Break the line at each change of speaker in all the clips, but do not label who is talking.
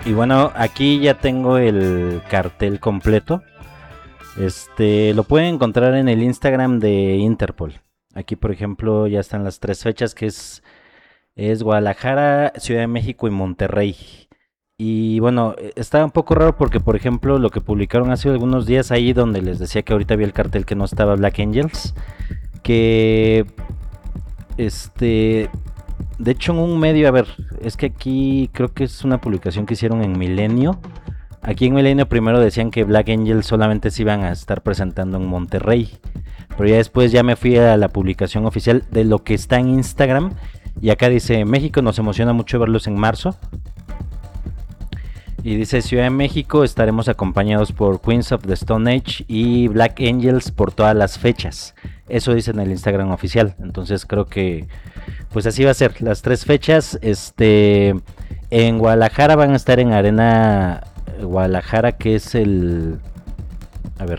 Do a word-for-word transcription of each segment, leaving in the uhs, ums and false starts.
Y bueno, aquí ya tengo el cartel completo. Este, lo pueden encontrar en el Instagram de Interpol. Aquí, por ejemplo, ya están las tres fechas, que es, es Guadalajara, Ciudad de México y Monterrey. Y bueno, está un poco raro porque, por ejemplo, lo que publicaron hace algunos días ahí, donde les decía que ahorita había el cartel que no estaba Black Angels, que este, de hecho en un medio, a ver, es que aquí creo que es una publicación que hicieron en Milenio. Aquí en Milenio primero decían que Black Angels solamente se iban a estar presentando en Monterrey, pero ya después ya me fui a la publicación oficial de lo que está en Instagram, y acá dice: México, nos emociona mucho verlos en marzo. Y dice: Ciudad de México, estaremos acompañados por Queens of the Stone Age y Black Angels por todas las fechas. Eso dice en el Instagram oficial. Entonces creo que pues así va a ser. Las tres fechas. Este, en Guadalajara van a estar en Arena Guadalajara, que es el... A ver.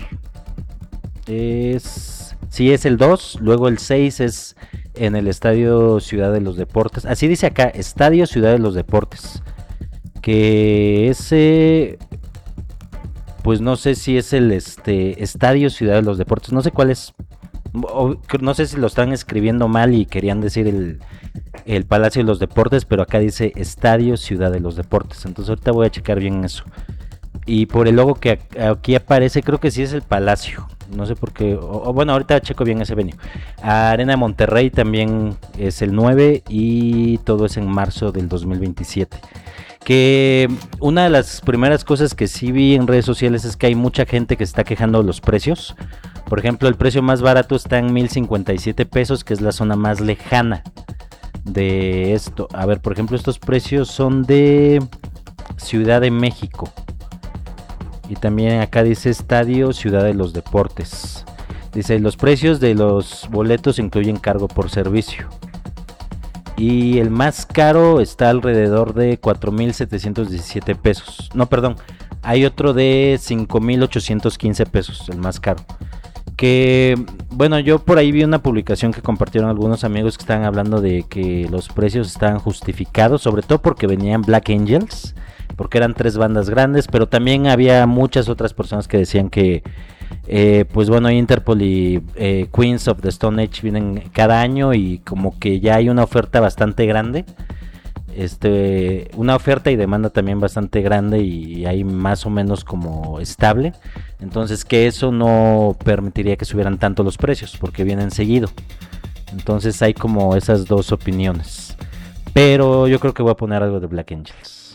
Es... Sí, es el dos. Luego el seis es en el Estadio Ciudad de los Deportes. Así dice acá, Estadio Ciudad de los Deportes. Que ese, pues no sé si es el este Estadio Ciudad de los Deportes, no sé cuál es, o, no sé si lo están escribiendo mal y querían decir el, el Palacio de los Deportes, pero acá dice Estadio Ciudad de los Deportes. Entonces ahorita voy a checar bien eso. Y por el logo que aquí aparece, creo que sí es el Palacio, no sé por qué, o, o bueno, ahorita checo bien ese venue. Arena de Monterrey también es el nueve y todo es en marzo del dos mil veintisiete. Que una de las primeras cosas que sí vi en redes sociales es que hay mucha gente que se está quejando de los precios. Por ejemplo, el precio más barato está en mil cincuenta y siete pesos, que es la zona más lejana de esto. A ver, por ejemplo, estos precios son de Ciudad de México. Y también acá dice Estadio Ciudad de los Deportes. Dice: los precios de los boletos incluyen cargo por servicio. Y el más caro está alrededor de cuatro mil setecientos diecisiete pesos. No, perdón. Hay otro de cinco mil ochocientos quince pesos, el más caro. Que, bueno, yo por ahí vi una publicación que compartieron algunos amigos que estaban hablando de que los precios estaban justificados, sobre todo porque venían Black Angels, porque eran tres bandas grandes, pero también había muchas otras personas que decían que Eh, pues bueno, Interpol y eh, Queens of the Stone Age vienen cada año y como que ya hay una oferta bastante grande, este, una oferta y demanda también bastante grande, y hay más o menos como estable, entonces que eso no permitiría que subieran tanto los precios porque vienen seguido. Entonces hay como esas dos opiniones, pero yo creo que voy a poner algo de Black Angels.